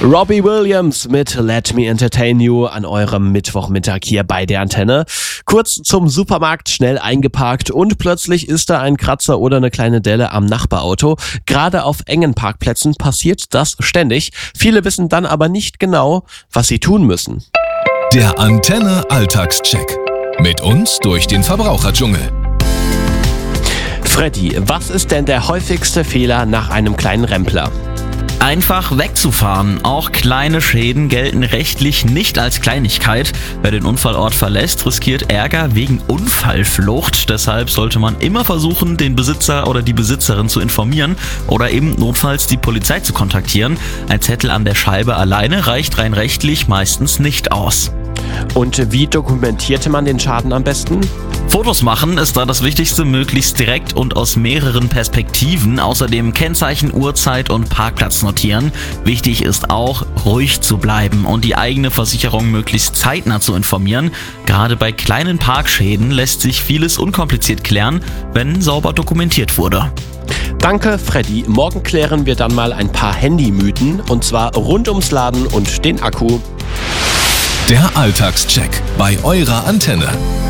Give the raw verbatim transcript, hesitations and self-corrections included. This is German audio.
Robbie Williams mit Let Me Entertain You an eurem Mittwochmittag hier bei der Antenne. Kurz zum Supermarkt, schnell eingeparkt und plötzlich ist da ein Kratzer oder eine kleine Delle am Nachbarauto. Gerade auf engen Parkplätzen passiert das ständig. Viele wissen dann aber nicht genau, was sie tun müssen. Der Antenne Alltagscheck. Mit uns durch den Verbraucherdschungel. Freddy, was ist denn der häufigste Fehler nach einem kleinen Rempler? Einfach wegzufahren. Auch kleine Schäden gelten rechtlich nicht als Kleinigkeit. Wer den Unfallort verlässt, riskiert Ärger wegen Unfallflucht. Deshalb sollte man immer versuchen, den Besitzer oder die Besitzerin zu informieren oder eben notfalls die Polizei zu kontaktieren. Ein Zettel an der Scheibe alleine reicht rein rechtlich meistens nicht aus. Und wie dokumentierte man den Schaden am besten? Fotos machen ist da das Wichtigste, möglichst direkt und aus mehreren Perspektiven. Außerdem Kennzeichen, Uhrzeit und Parkplatz notieren. Wichtig ist auch, ruhig zu bleiben und die eigene Versicherung möglichst zeitnah zu informieren. Gerade bei kleinen Parkschäden lässt sich vieles unkompliziert klären, wenn sauber dokumentiert wurde. Danke, Freddy. Morgen klären wir dann mal ein paar Handymythen, und zwar rund ums Laden und den Akku. Der Alltagscheck bei eurer Antenne.